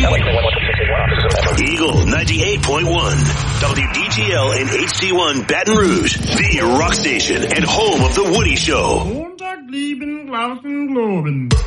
Eagle 98.1, WDGL and HD1 Baton Rouge, the rock station and home of The Woody Show.